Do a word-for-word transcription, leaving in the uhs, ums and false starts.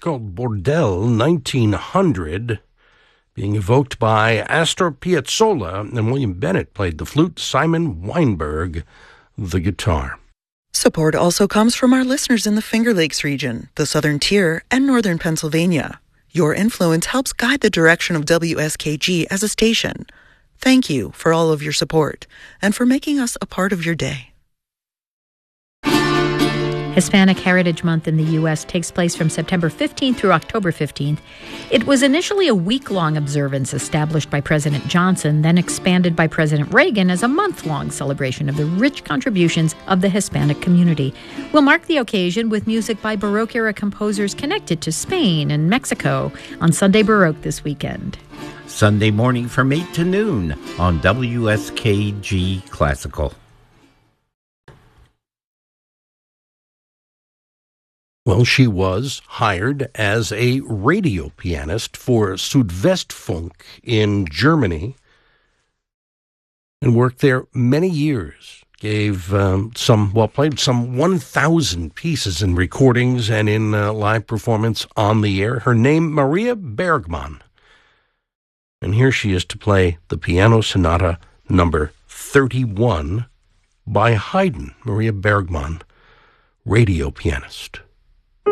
called Bordel, nineteen hundred, being evoked by Astor Piazzolla, and William Bennett played the flute, Simon Weinberg the guitar. Support also comes from our listeners in the Finger Lakes region, the Southern Tier, and Northern Pennsylvania. Your influence helps guide the direction of W S K G as a station. Thank you for all of your support and for making us a part of your day. Hispanic Heritage Month in the U S takes place from September fifteenth through October fifteenth. It was initially a week-long observance established by President Johnson, then expanded by President Reagan as a month-long celebration of the rich contributions of the Hispanic community. We'll mark the occasion with music by Baroque-era composers connected to Spain and Mexico on Sunday Baroque this weekend. Sunday morning from eight to noon on W S K G Classical. Well, she was hired as a radio pianist for Südwestfunk in Germany and worked there many years. Gave um, some, well, played some one thousand pieces in recordings and in uh, live performance on the air. Her name, Maria Bergman. And here she is to play the Piano Sonata number thirty-one by Haydn. Maria Bergman, radio pianist.